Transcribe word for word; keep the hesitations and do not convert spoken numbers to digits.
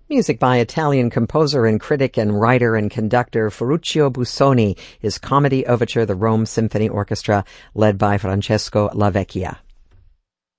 Music by Italian composer and critic and writer and conductor Ferruccio Busoni, his comedy overture, the Rome Symphony Orchestra, led by Francesco Lavecchia.